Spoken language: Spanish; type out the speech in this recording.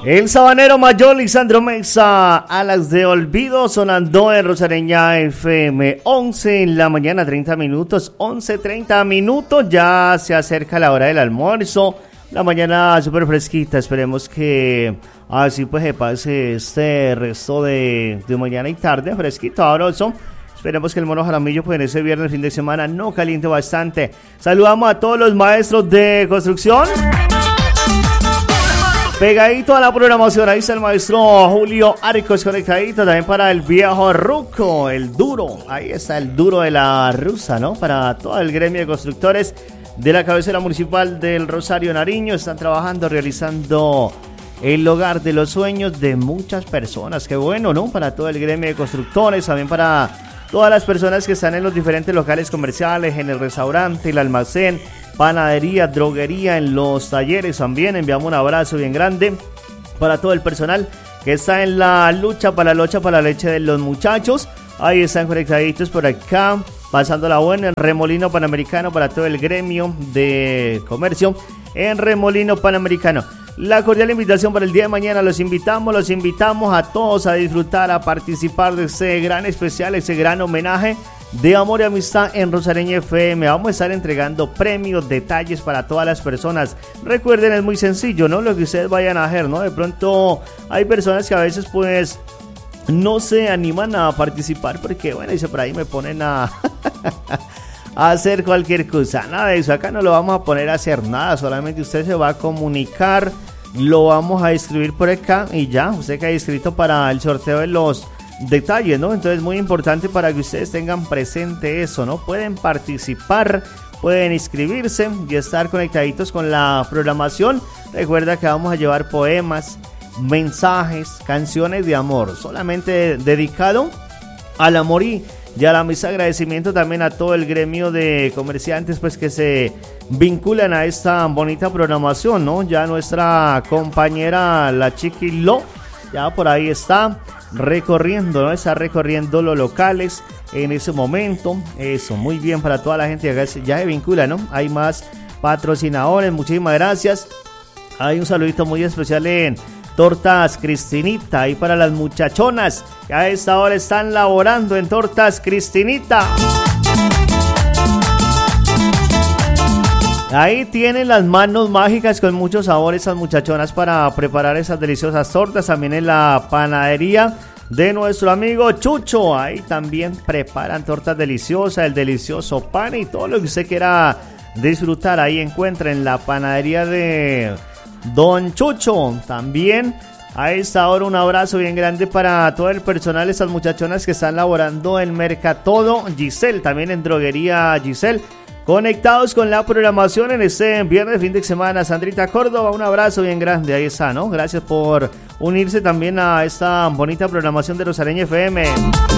El sabanero mayor Lisandro Mesa, Alas de Olvido, sonando en Rosareña FM. 11 en la mañana, 30 minutos, 11:30 minutos, ya se acerca la hora del almuerzo. La mañana súper fresquita, esperemos que así pues se pase este resto de mañana y tarde, fresquito, sabroso. Esperemos que el mono Jaramillo pues en ese viernes, fin de semana, no caliente bastante. Saludamos a todos los maestros de construcción. Pegadito a la programación, ahí está el maestro Julio Arcos conectadito, también para el viejo Ruco, el duro, ahí está el duro de la rusa, ¿no? Para todo el gremio de constructores de la cabecera municipal del Rosario Nariño, están trabajando, realizando el hogar de los sueños de muchas personas, qué bueno, ¿no? Para todo el gremio de constructores, también para todas las personas que están en los diferentes locales comerciales, en el restaurante, el almacén, panadería, droguería, en los talleres también. Enviamos un abrazo bien grande para todo el personal que está en la lucha para la leche de los muchachos. Ahí están conectaditos por acá, pasando la buena en Remolino Panamericano para todo el gremio de comercio en Remolino Panamericano. La cordial invitación para el día de mañana, los invitamos a todos a disfrutar, a participar de este gran especial, ese gran homenaje de amor y amistad en Rosareña FM. Vamos a estar entregando premios, detalles para todas las personas. Recuerden, es muy sencillo, ¿no? Lo que ustedes vayan a hacer, ¿no? De pronto hay personas que a veces pues no se animan a participar porque, bueno, dice por ahí me ponen a hacer cualquier cosa. Nada de eso, acá no lo vamos a poner a hacer nada, solamente usted se va a comunicar, lo vamos a escribir por acá y ya, usted queda inscrito para el sorteo de los detalles, ¿no? Entonces muy importante para que ustedes tengan presente eso, ¿no? Pueden participar, pueden inscribirse y estar conectaditos con la programación. Recuerda que vamos a llevar poemas, mensajes, canciones de amor, solamente dedicado al amor y a la misa. Agradecimiento también a todo el gremio de comerciantes pues que se vinculan a esta bonita programación, ¿no? Ya nuestra compañera la Chiquilo ya por ahí está recorriendo, ¿no? Está recorriendo los locales en ese momento. Eso, muy bien para toda la gente que ya se vincula, ¿no? Hay más patrocinadores, muchísimas gracias. Hay un saludito muy especial en Tortas Cristinita, ahí para las muchachonas que a esta hora están laborando en Tortas Cristinita. Ahí tienen las manos mágicas con muchos sabores esas muchachonas para preparar esas deliciosas tortas. También en la panadería de nuestro amigo Chucho, ahí también preparan tortas deliciosas, el delicioso pan y todo lo que usted quiera disfrutar. Ahí encuentra en la panadería de Don Chucho. También a esta hora un abrazo bien grande para todo el personal, esas muchachonas que están laborando en Mercatodo Giselle, también en Droguería Giselle, conectados con la programación en este viernes, fin de semana. Sandrita Córdoba, un abrazo bien grande, ahí está, ¿no? Gracias por unirse también a esta bonita programación de Rosareña FM.